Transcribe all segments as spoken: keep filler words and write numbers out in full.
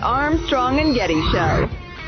Armstrong and Getty Show.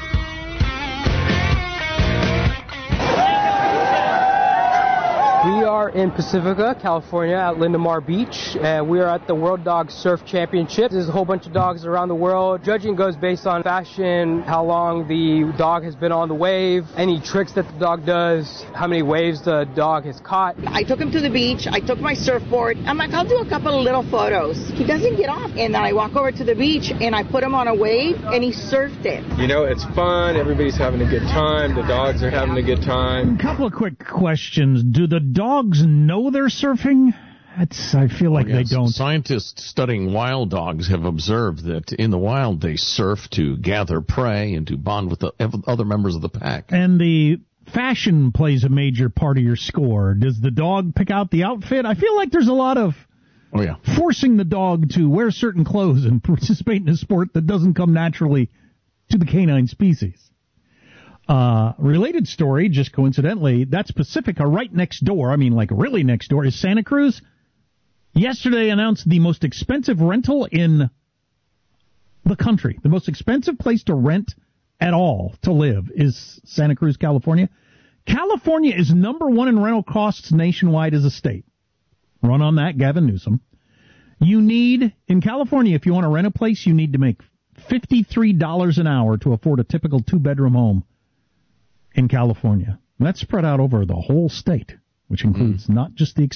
We are in Pacifica, California, at Lindemar Beach, and we are at the World Dog Surf Championship. There's a whole bunch of dogs around the world. Judging goes based on fashion, how long the dog has been on the wave, any tricks that the dog does, how many waves the dog has caught. I took him to the beach. I took my surfboard. I'm like, I'll do a couple of little photos. He doesn't get off. And then I walk over to the beach, and I put him on a wave, and he surfed it. You know, it's fun. Everybody's having a good time. The dogs are having a good time. A couple of quick questions. Do the dogs know they're surfing? That's, I feel like oh, yes. they don't. Scientists studying wild dogs have observed that in the wild they surf to gather prey and to bond with the other members of the pack. And the fashion plays a major part of your score. Does the dog pick out the outfit? I feel like there's a lot of oh, yeah. forcing the dog to wear certain clothes and participate in a sport that doesn't come naturally to the canine species. Uh, related story, just coincidentally, that's Pacifica right next door. I mean, like really next door is Santa Cruz. Yesterday announced the most expensive rental in the country. The most expensive place to rent at all to live is Santa Cruz, California. California is number one in rental costs nationwide as a state. Run on that, Gavin Newsom. You need, in California, if you want to rent a place, you need to make fifty-three dollars an hour to afford a typical two-bedroom home in California. And that's spread out over the whole state, which includes mm. not just the